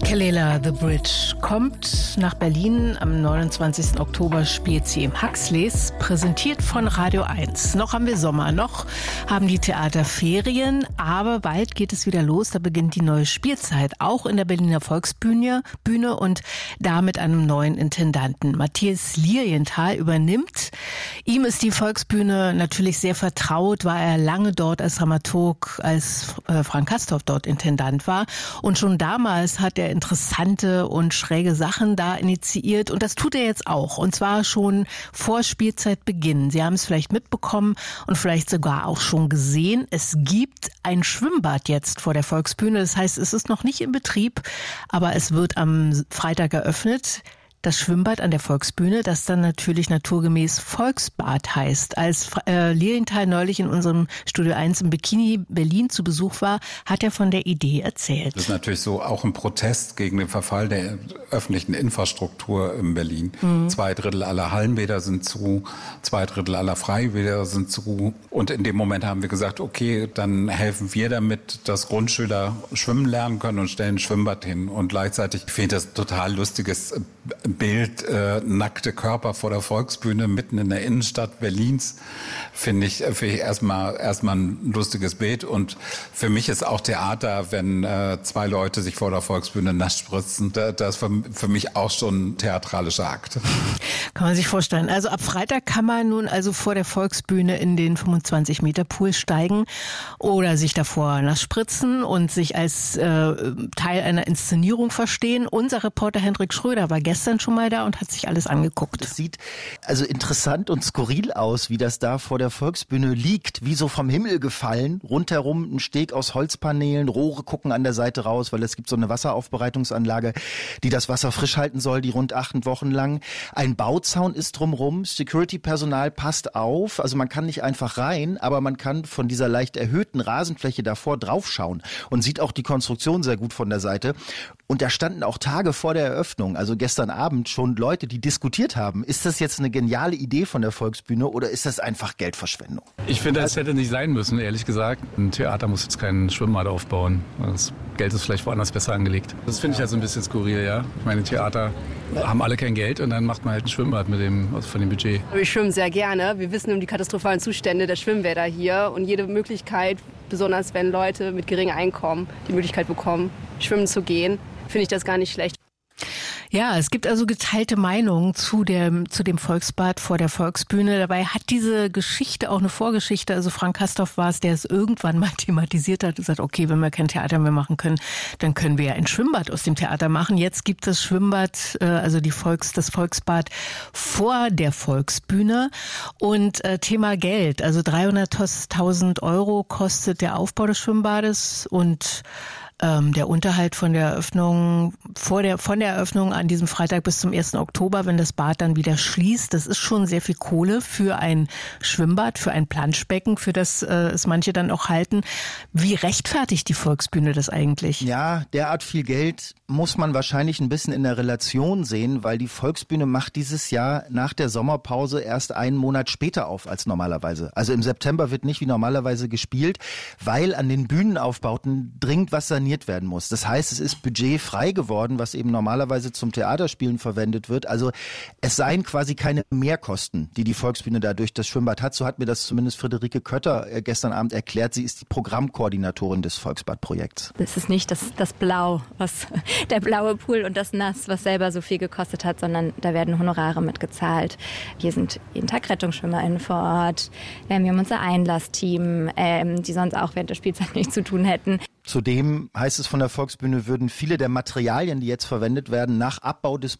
Kelela The Bridge kommt nach Berlin. Am 29. Oktober spielt sie im Huxleys, präsentiert von Radio 1. Noch haben wir Sommer, noch haben die Theater Ferien, aber bald geht es wieder los. Da beginnt die neue Spielzeit, auch in der Berliner Volksbühne und da mit einem neuen Intendanten. Matthias Lilienthal übernimmt. Ihm ist die Volksbühne natürlich sehr vertraut, war er lange dort als Dramaturg, als Frank Castorf dort Intendant war. Und schon damals hat er interessante und schräge Sachen da initiiert und das tut er jetzt auch und zwar schon vor Spielzeitbeginn. Sie haben es vielleicht mitbekommen und vielleicht sogar auch schon gesehen. Es gibt ein Schwimmbad jetzt vor der Volksbühne. Das heißt, es ist noch nicht in Betrieb, aber es wird am Freitag eröffnet. Das Schwimmbad an der Volksbühne, das dann natürlich naturgemäß Volksbad heißt. Als Lilienthal neulich in unserem Studio 1 im Bikini Berlin zu Besuch war, hat er von der Idee erzählt. Das ist natürlich so auch ein Protest gegen den Verfall der öffentlichen Infrastruktur in Berlin. 2/3 aller Hallenbäder sind zu, 2/3 aller Freibäder sind zu. Und in dem Moment haben wir gesagt, okay, dann helfen wir damit, dass Grundschüler schwimmen lernen können und stellen ein Schwimmbad hin. Und gleichzeitig finde ich das total lustiges Bild, nackte Körper vor der Volksbühne mitten in der Innenstadt Berlins, finde ich erstmal ein lustiges Bild. Und für mich ist auch Theater, wenn 2 Leute sich vor der Volksbühne nass spritzen, das ist für mich auch schon ein theatralischer Akt. Kann man sich vorstellen. Also ab Freitag kann man nun also vor der Volksbühne in den 25-Meter-Pool steigen oder sich davor nass spritzen und sich als Teil einer Inszenierung verstehen. Unser Reporter Hendrik Schröder war gestern schon mal da und hat sich alles angeguckt. Es sieht also interessant und skurril aus, wie das da vor der Volksbühne liegt, wie so vom Himmel gefallen. Rundherum ein Steg aus Holzpaneelen, Rohre gucken an der Seite raus, weil es gibt so eine Wasseraufbereitungsanlage, die das Wasser frisch halten soll, die rund 8 Wochen lang. Ein Bauzaun ist drumherum, Security-Personal passt auf, also man kann nicht einfach rein, aber man kann von dieser leicht erhöhten Rasenfläche davor draufschauen und sieht auch die Konstruktion sehr gut von der Seite. Und da standen auch Tage vor der Eröffnung, also gestern Abend, schon Leute, die diskutiert haben, ist das jetzt eine geniale Idee von der Volksbühne oder ist das einfach Geldverschwendung? Ich finde, es hätte nicht sein müssen, ehrlich gesagt. Ein Theater muss jetzt kein Schwimmbad aufbauen. Das Geld ist vielleicht woanders besser angelegt. Das finde ich halt so ein bisschen skurril, ja. Ich meine, Theater haben alle kein Geld und dann macht man halt ein Schwimmbad von dem Budget. Wir schwimmen sehr gerne. Wir wissen um die katastrophalen Zustände der Schwimmbäder hier und jede Möglichkeit, besonders wenn Leute mit geringem Einkommen die Möglichkeit bekommen, schwimmen zu gehen, finde ich das gar nicht schlecht. Ja, es gibt also geteilte Meinungen zu dem Volksbad vor der Volksbühne. Dabei hat diese Geschichte auch eine Vorgeschichte. Also Frank Castorf war es, der es irgendwann mal thematisiert hat und gesagt, okay, wenn wir kein Theater mehr machen können, dann können wir ja ein Schwimmbad aus dem Theater machen. Jetzt gibt es Schwimmbad, also das Volksbad vor der Volksbühne. Und Thema Geld, also 300.000 Euro kostet der Aufbau des Schwimmbades und der Unterhalt von der Eröffnung, von der Eröffnung an diesem Freitag bis zum 1. Oktober, wenn das Bad dann wieder schließt, das ist schon sehr viel Kohle für ein Schwimmbad, für ein Planschbecken, für das es manche dann auch halten. Wie rechtfertigt die Volksbühne das eigentlich? Ja, derart viel Geld muss man wahrscheinlich ein bisschen in der Relation sehen, weil die Volksbühne macht dieses Jahr nach der Sommerpause erst einen Monat später auf als normalerweise. Also im September wird nicht wie normalerweise gespielt, weil an den Bühnenaufbauten dringend was saniert werden muss. Das heißt, es ist budgetfrei geworden, was eben normalerweise zum Theaterspielen verwendet wird. Also es seien quasi keine Mehrkosten, die Volksbühne da durch das Schwimmbad hat. So hat mir das zumindest Friederike Kötter gestern Abend erklärt. Sie ist die Programmkoordinatorin des Volksbadprojekts. Es ist nicht das Blau, der blaue Pool und das Nass, was selber so viel gekostet hat, sondern da werden Honorare mitgezahlt. Hier sind jeden Tag RettungsschwimmerInnen vor Ort. Wir haben unser Einlassteam, die sonst auch während der Spielzeit nichts zu tun hätten. Zudem heißt es von der Volksbühne, würden viele der Materialien, die jetzt verwendet werden, nach Abbau des